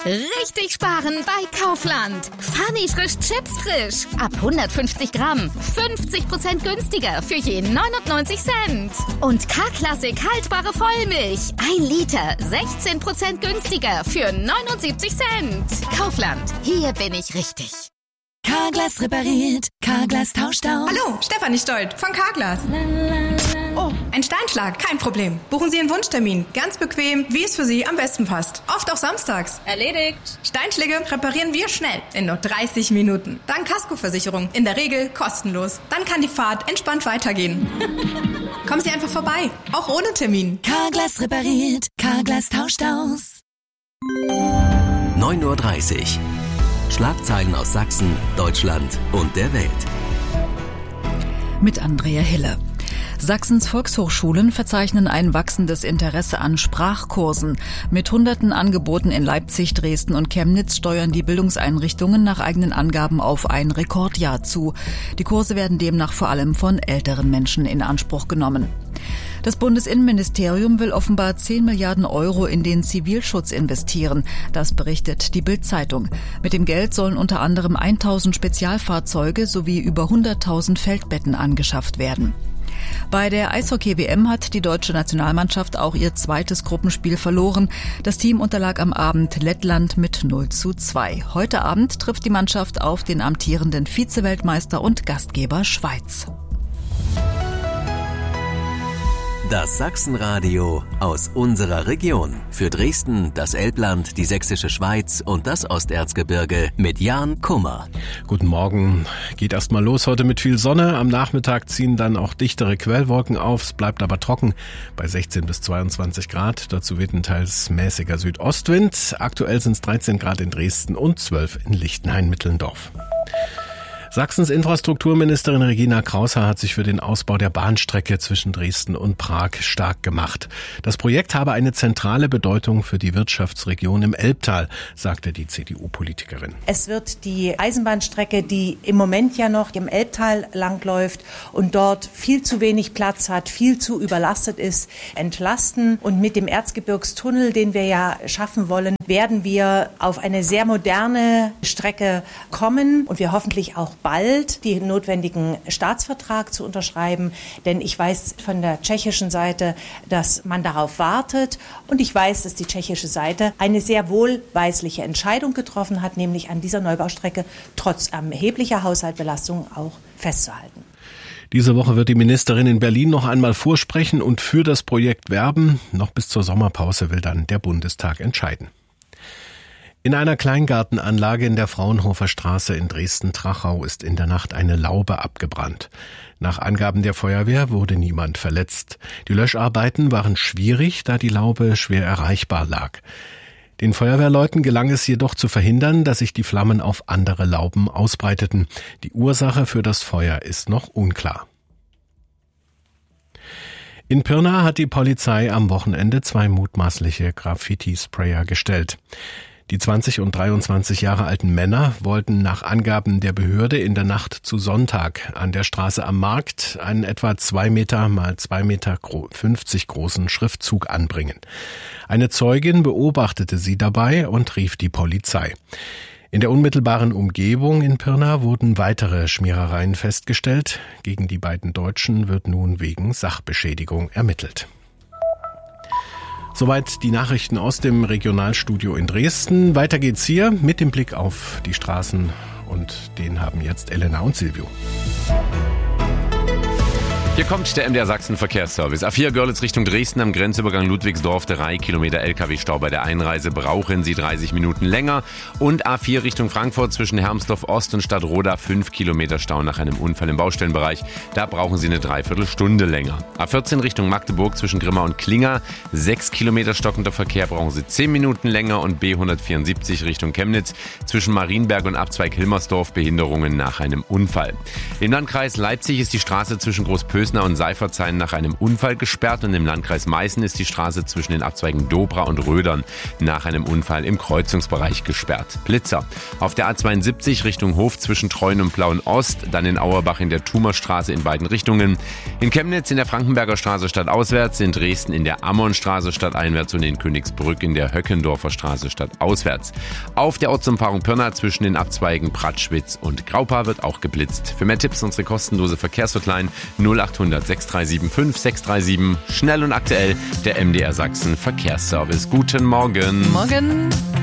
Richtig sparen bei Kaufland. Funny frisch Chips frisch. Ab 150 Gramm. 50% günstiger für je 99 Cent. Und K-Klassik haltbare Vollmilch. 1 Liter. 16% günstiger für 79 Cent. Kaufland. Hier bin ich richtig. Carglass repariert. Carglass tauscht aus. Hallo, Stefanie Stolt von Carglass. Oh, ein Steinschlag, kein Problem. Buchen Sie einen Wunschtermin. Ganz bequem, wie es für Sie am besten passt. Oft auch samstags. Erledigt. Steinschläge reparieren wir schnell, in nur 30 Minuten. Dank Kaskoversicherung, in der Regel kostenlos. Dann kann die Fahrt entspannt weitergehen. Kommen Sie einfach vorbei, auch ohne Termin. Carglass repariert. Carglass tauscht aus. 9:30 Uhr. Schlagzeilen aus Sachsen, Deutschland und der Welt. Mit Andrea Hille. Sachsens Volkshochschulen verzeichnen ein wachsendes Interesse an Sprachkursen. Mit hunderten Angeboten in Leipzig, Dresden und Chemnitz steuern die Bildungseinrichtungen nach eigenen Angaben auf ein Rekordjahr zu. Die Kurse werden demnach vor allem von älteren Menschen in Anspruch genommen. Das Bundesinnenministerium will offenbar 10 Milliarden Euro in den Zivilschutz investieren. Das berichtet die Bild-Zeitung. Mit dem Geld sollen unter anderem 1000 Spezialfahrzeuge sowie über 100.000 Feldbetten angeschafft werden. Bei der Eishockey-WM hat die deutsche Nationalmannschaft auch ihr zweites Gruppenspiel verloren. Das Team unterlag am Abend Lettland mit 0:2. Heute Abend trifft die Mannschaft auf den amtierenden Vize-Weltmeister und Gastgeber Schweiz. Das Sachsenradio aus unserer Region. Für Dresden, das Elbland, die Sächsische Schweiz und das Osterzgebirge mit Jan Kummer. Guten Morgen. Geht erstmal los heute mit viel Sonne. Am Nachmittag ziehen dann auch dichtere Quellwolken auf. Es bleibt aber trocken bei 16 bis 22 Grad. Dazu weht ein teils mäßiger Südostwind. Aktuell sind es 13 Grad in Dresden und 12 in Lichtenhain-Mittelndorf. Sachsens Infrastrukturministerin Regina Kraushaar hat sich für den Ausbau der Bahnstrecke zwischen Dresden und Prag stark gemacht. Das Projekt habe eine zentrale Bedeutung für die Wirtschaftsregion im Elbtal, sagte die CDU-Politikerin. Es wird die Eisenbahnstrecke, die im Moment ja noch im Elbtal langläuft und dort viel zu wenig Platz hat, viel zu überlastet ist, entlasten. Und mit dem Erzgebirgstunnel, den wir ja schaffen wollen, werden wir auf eine sehr moderne Strecke kommen und wir hoffentlich auch bald den notwendigen Staatsvertrag zu unterschreiben, denn ich weiß von der tschechischen Seite, dass man darauf wartet und ich weiß, dass die tschechische Seite eine sehr wohlweisliche Entscheidung getroffen hat, nämlich an dieser Neubaustrecke trotz erheblicher Haushaltsbelastung auch festzuhalten. Diese Woche wird die Ministerin in Berlin noch einmal vorsprechen und für das Projekt werben. Noch bis zur Sommerpause will dann der Bundestag entscheiden. In einer Kleingartenanlage in der Fraunhofer Straße in Dresden-Trachau ist in der Nacht eine Laube abgebrannt. Nach Angaben der Feuerwehr wurde niemand verletzt. Die Löscharbeiten waren schwierig, da die Laube schwer erreichbar lag. Den Feuerwehrleuten gelang es jedoch zu verhindern, dass sich die Flammen auf andere Lauben ausbreiteten. Die Ursache für das Feuer ist noch unklar. In Pirna hat die Polizei am Wochenende 2 mutmaßliche Graffiti-Sprayer gestellt. Die 20 und 23 Jahre alten Männer wollten nach Angaben der Behörde in der Nacht zu Sonntag an der Straße am Markt einen etwa 2 Meter mal 2,50 Meter großen Schriftzug anbringen. Eine Zeugin beobachtete sie dabei und rief die Polizei. In der unmittelbaren Umgebung in Pirna wurden weitere Schmierereien festgestellt. Gegen die beiden Deutschen wird nun wegen Sachbeschädigung ermittelt. Soweit die Nachrichten aus dem Regionalstudio in Dresden. Weiter geht's hier mit dem Blick auf die Straßen und den haben jetzt Elena und Silvio. Hier kommt der MDR Sachsen Verkehrsservice. A4 Görlitz Richtung Dresden am Grenzübergang Ludwigsdorf, 3 Kilometer LKW-Stau bei der Einreise, brauchen Sie 30 Minuten länger. Und A4 Richtung Frankfurt zwischen Hermsdorf Ost und Stadtroda, 5 Kilometer Stau nach einem Unfall im Baustellenbereich. Da brauchen Sie eine Dreiviertelstunde länger. A14 Richtung Magdeburg zwischen Grimma und Klinger, 6 Kilometer stockender Verkehr, brauchen Sie 10 Minuten länger. Und B174 Richtung Chemnitz zwischen Marienberg und Abzweig Hilmersdorf, Behinderungen nach einem Unfall. Im Landkreis Leipzig ist die Straße zwischen Großpösting Rösner und Seifertshain nach einem Unfall gesperrt und im Landkreis Meißen ist die Straße zwischen den Abzweigen Dobra und Rödern nach einem Unfall im Kreuzungsbereich gesperrt. Blitzer. Auf der A72 Richtung Hof zwischen Treuen und Plauen Ost, dann in Auerbach in der Thumerstraße in beiden Richtungen. In Chemnitz in der Frankenberger Straße stadtauswärts, in Dresden in der Ammonnstraße stadteinwärts und in Königsbrück in der Höckendorfer Straße stadtauswärts. Auf der Ortsumfahrung Pirna zwischen den Abzweigen Pratschwitz und Graupa wird auch geblitzt. Für mehr Tipps unsere kostenlose Verkehrshotline 0800 6375 637. Schnell und aktuell der MDR Sachsen Verkehrsservice. Guten Morgen. Morgen.